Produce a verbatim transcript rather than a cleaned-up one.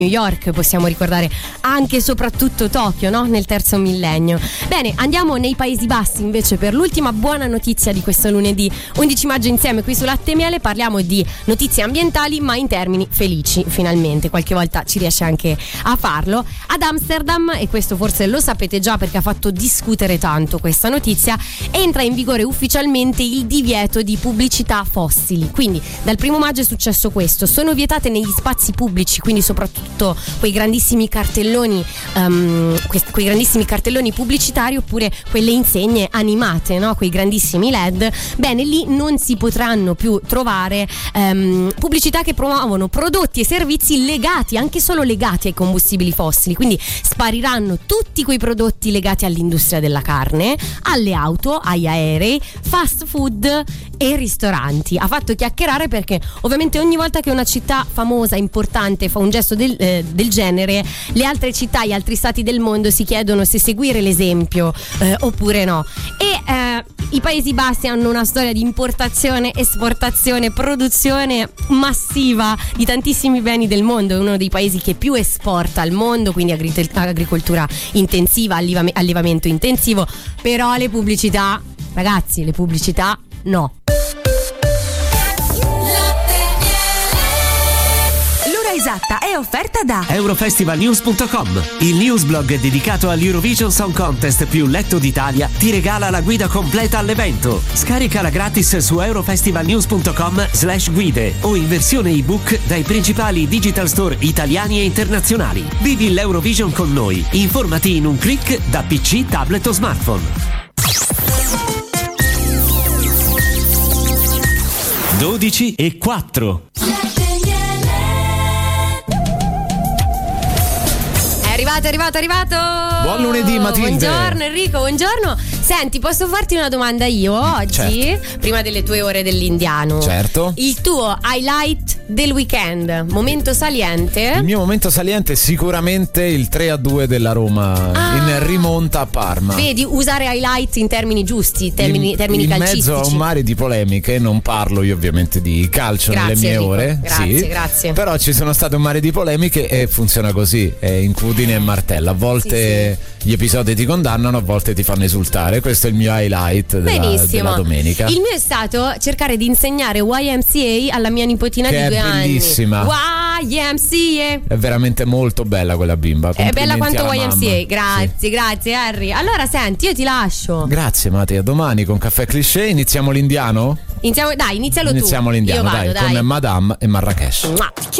New York, possiamo ricordare anche e soprattutto Tokyo, no? Nel terzo millennio. Bene, andiamo nei Paesi Bassi invece per l'ultima buona notizia di questo lunedì undici maggio insieme qui su Latte e Miele. Parliamo di notizie ambientali ma in termini felici, finalmente, qualche volta ci riesce anche a farlo. Ad Amsterdam, e questo forse lo sapete già perché ha fatto discutere tanto questa notizia, entra in vigore ufficialmente il divieto di pubblicità fossili. Quindi dal primo maggio è successo questo: sono vietate negli spazi pubblici, quindi soprattutto quei grandissimi cartelloni um, questi, quei grandissimi cartelloni pubblicitari oppure quelle insegne animate, no? Quei grandissimi L E D. Bene, lì non si potranno più trovare um, pubblicità che promuovono prodotti e servizi legati, anche solo legati ai combustibili fossili. Quindi spariranno tutti quei prodotti legati all'industria della carne, alle auto, agli aerei, fast food e ristoranti. Ha fatto chiacchierare perché ovviamente ogni volta che una città famosa, importante, fa un gesto del, eh, del genere, le altre città, gli altri stati del mondo si chiedono se seguire l'esempio eh, oppure no. E eh, i Paesi Bassi hanno una storia di importazione, esportazione, produzione massiva di tantissimi beni del mondo. È uno dei paesi che più esporta al mondo, quindi agricoltura intensiva, allevamento intensivo. Però le pubblicità, ragazzi, le pubblicità no. Esatta è offerta da Eurofestivalnews punto com. Il newsblog dedicato all'Eurovision Song Contest più letto d'Italia ti regala la guida completa all'evento. Scaricala gratis su eurofestivalnews punto com slash guide o in versione ebook dai principali digital store italiani e internazionali. Vivi l'Eurovision con noi. Informati in un click da P C, tablet o smartphone. dodici e quattro. Arrivato, arrivato, arrivato. Buon lunedì, Matilde. Buongiorno Enrico, buongiorno. Senti, posso farti una domanda io oggi? Certo. Prima delle tue ore dell'indiano. Certo. Il tuo highlight del weekend, momento saliente? Il mio momento saliente è sicuramente il tre a due della Roma ah. in rimonta a Parma. Vedi, usare highlight in termini giusti, termini, in, termini in calcistici. In mezzo a un mare di polemiche, non parlo io ovviamente di calcio grazie, nelle mie Enrico. ore. Grazie, sì, grazie. Però ci sono state un mare di polemiche e funziona così, è incudine e martella. A volte sì, sì. gli episodi ti condannano, a volte ti fanno esultare. Questo è il mio highlight della, della domenica. Il mio è stato cercare di insegnare Y M C A alla mia nipotina che di due anni. È bellissima. Y M C A. È veramente molto bella quella bimba. È bella quanto Y M C A. Mamma. Grazie, sì. grazie Harry. Allora senti, io ti lascio. Grazie Matteo, domani con Caffè Cliché iniziamo l'indiano? Iniziamo, dai, inizialo iniziamo tu. Iniziamo l'indiano, io vado, dai, dai, con Madame e Marrakesh. Mua.